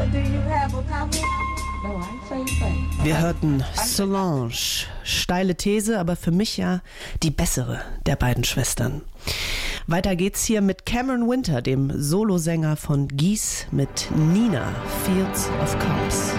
Wir hörten Solange. Steile These, aber für mich ja die bessere der beiden Schwestern. Weiter geht's hier mit Cameron Winter, dem Solosänger von Geese, mit Nina, Fields of Cops.